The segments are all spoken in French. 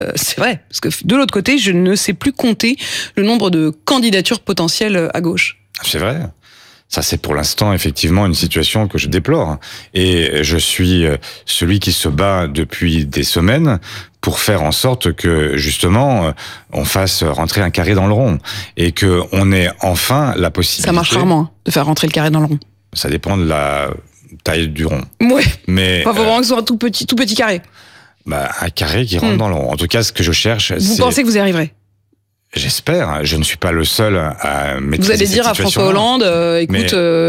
C'est vrai, parce que de l'autre côté, je ne sais plus compter le nombre de candidatures potentielles à gauche. C'est vrai. Ça, c'est pour l'instant, effectivement, une situation que je déplore. Et je suis celui qui se bat depuis des semaines pour faire en sorte que, justement, on fasse rentrer un carré dans le rond. Et que on ait enfin la possibilité... Ça marche rarement, de faire rentrer le carré dans le rond. Ça dépend de la taille du rond. Ouais. Mais... Faut vraiment que ce soit un tout petit carré. Un carré qui rentre dans le rond. En tout cas, ce que je cherche, Vous pensez que vous y arriverez? J'espère. Je ne suis pas le seul à maîtriser. Vous allez dire à François Hollande, écoute,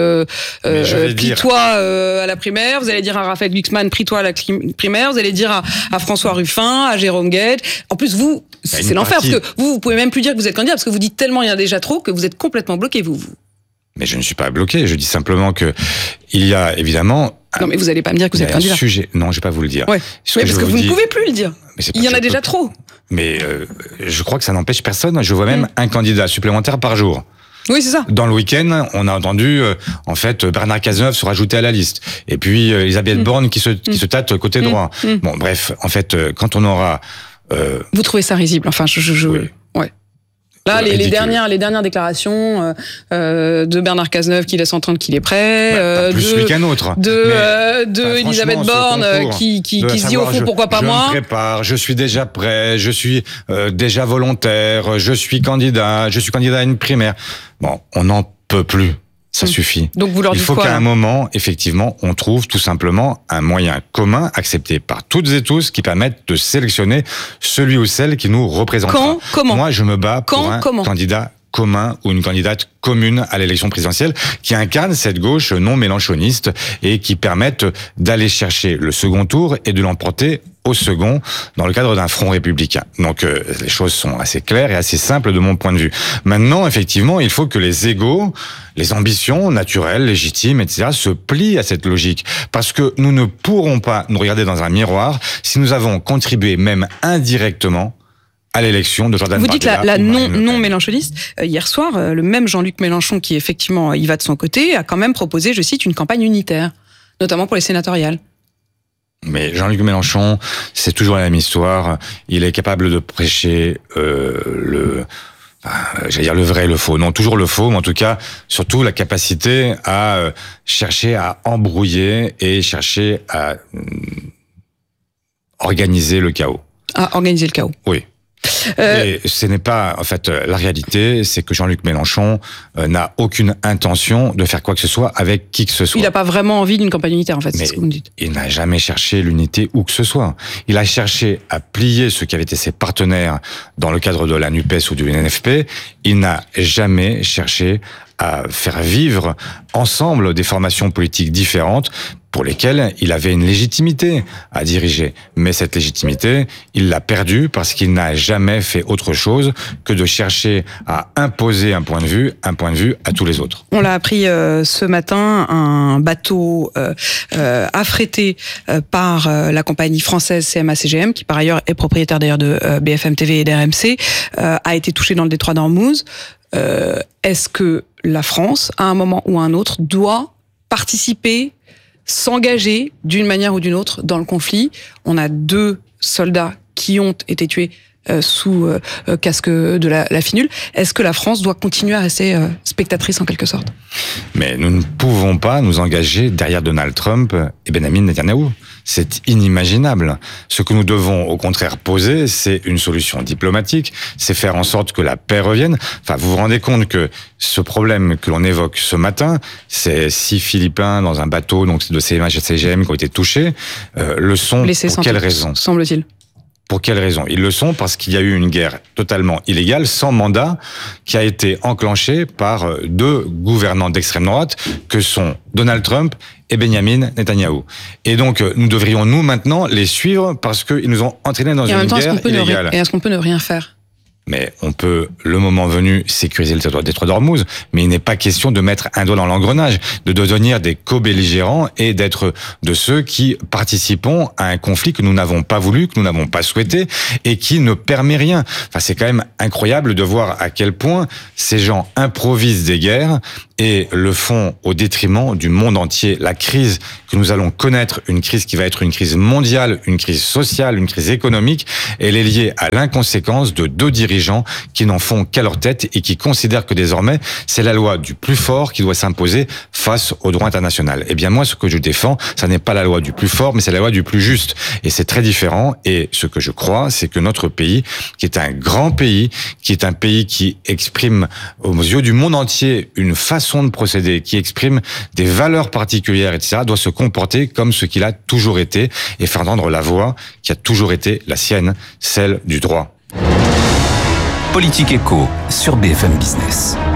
prie-toi à la primaire. Vous allez dire à Raphaël Glucksmann, prie-toi à la primaire. Vous allez dire à François Ruffin, à Jérôme Guedj. En plus, vous, c'est l'enfer, parce que vous pouvez même plus dire que vous êtes candidat, parce que vous dites tellement il y en a déjà trop que vous êtes complètement bloqué, vous. Mais je ne suis pas bloqué. Je dis simplement que il y a évidemment... Non, mais vous allez pas me dire que vous êtes candidat. Non, je vais pas vous le dire. Ouais. Oui, parce que vous ne pouvez plus le dire. Il y en a déjà trop. Mais je crois que ça n'empêche personne. Je vois même un candidat supplémentaire par jour. Oui, c'est ça. Dans le week-end, on a entendu en fait Bernard Cazeneuve se rajouter à la liste, et puis Elisabeth Borne qui se tâte côté droit. Bon, bref, en fait, quand on aura... Vous trouvez ça risible? Enfin, oui. Ouais. Là, les dernières déclarations de Bernard Cazeneuve qui laisse entendre qu'il est prêt, plus lui qu'un autre. De Elisabeth Borne qui se dit au fond pourquoi pas moi. Je me prépare, je suis déjà prêt, je suis déjà volontaire, je suis candidat à une primaire. Bon, on n'en peut plus. Ça suffit. Donc vous leur dites quoi? Il faut qu'à un moment, effectivement, on trouve tout simplement un moyen commun, accepté par toutes et tous, qui permette de sélectionner celui ou celle qui nous représentera. Comment? Moi, je me bats pour un candidat commun ou une candidate commune à l'élection présidentielle qui incarne cette gauche non mélenchoniste et qui permette d'aller chercher le second tour et de l'emporter au second dans le cadre d'un front républicain. Donc les choses sont assez claires et assez simples de mon point de vue. Maintenant, effectivement, il faut que les égos, les ambitions naturelles, légitimes, etc., se plient à cette logique. Parce que nous ne pourrons pas nous regarder dans un miroir si nous avons contribué même indirectement à l'élection de Jordan Bardella. Vous dites la non mélenchoniste. Hier soir, le même Jean-Luc Mélenchon, qui effectivement y va de son côté, a quand même proposé, je cite, une campagne unitaire, notamment pour les sénatoriales. Mais Jean-Luc Mélenchon, c'est toujours la même histoire. Il est capable de prêcher le vrai et le faux. Non, toujours le faux, mais en tout cas, surtout la capacité à chercher à embrouiller et chercher à organiser le chaos. À organiser le chaos. Oui. Et ce n'est pas, en fait, la réalité, c'est que Jean-Luc Mélenchon n'a aucune intention de faire quoi que ce soit avec qui que ce soit. Il n'a pas vraiment envie d'une campagne unitaire, en fait, c'est ce que vous me dites. Il n'a jamais cherché l'unité où que ce soit. Il a cherché à plier ceux qui avaient été ses partenaires dans le cadre de la NUPES ou du NFP. Il n'a jamais cherché à faire vivre ensemble des formations politiques différentes pour lesquelles il avait une légitimité à diriger. Mais cette légitimité, il l'a perdue parce qu'il n'a jamais fait autre chose que de chercher à imposer un point de vue à tous les autres. On l'a appris ce matin, un bateau affrété par la compagnie française CMA-CGM, qui par ailleurs est propriétaire d'ailleurs de BFM TV et d'RMC, a été touché dans le détroit d'Ormuz. Est-ce que la France, à un moment ou à un autre, doit participer, s'engager d'une manière ou d'une autre dans le conflit? On a 2 soldats qui ont été tués sous casque de la finule. Est-ce que la France doit continuer à rester spectatrice en quelque sorte? Mais nous ne pouvons pas nous engager derrière Donald Trump et Benjamin Netanyahou. C'est inimaginable. Ce que nous devons au contraire poser, c'est une solution diplomatique, c'est faire en sorte que la paix revienne. Enfin, vous vous rendez compte que ce problème que l'on évoque ce matin, c'est 6 Philippins dans un bateau donc de CMA-CGM qui ont été touchés. Le sont pour quelle raison? Semble-t-il. Pour quelle raison? Ils le sont parce qu'il y a eu une guerre totalement illégale, sans mandat, qui a été enclenchée par 2 gouvernants d'extrême droite, que sont Donald Trump et Benjamin Netanyahou. Et donc, nous devrions, nous, maintenant, les suivre parce qu'ils nous ont entraînés dans une guerre illégale. Et est-ce qu'on peut ne rien faire? Mais on peut, le moment venu, sécuriser le détroit d'Ormuz, mais il n'est pas question de mettre un doigt dans l'engrenage, de devenir des co-belligérants et d'être de ceux qui participons à un conflit que nous n'avons pas voulu, que nous n'avons pas souhaité et qui ne permet rien. Enfin, c'est quand même incroyable de voir à quel point ces gens improvisent des guerres et le font au détriment du monde entier. La crise que nous allons connaître, une crise qui va être une crise mondiale, une crise sociale, une crise économique, elle est liée à l'inconséquence de 2 dirigeants qui n'en font qu'à leur tête et qui considèrent que désormais, c'est la loi du plus fort qui doit s'imposer face au droit international. Eh bien, moi, ce que je défends, ça n'est pas la loi du plus fort, mais c'est la loi du plus juste. Et c'est très différent. Et ce que je crois, c'est que notre pays, qui est un grand pays, qui est un pays qui exprime aux yeux du monde entier une façon de procéder, qui exprime des valeurs particulières, etc., doit se comporter comme ce qu'il a toujours été et faire entendre la voix qui a toujours été la sienne, celle du droit. Politique Éco sur BFM Business.